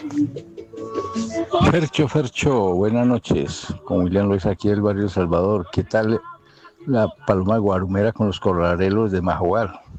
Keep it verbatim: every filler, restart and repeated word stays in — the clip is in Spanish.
Fercho, Fercho, buenas noches. Con William Luis aquí del barrio Salvador. ¿Qué tal la paloma guarumera con los corrarelos de Majoal?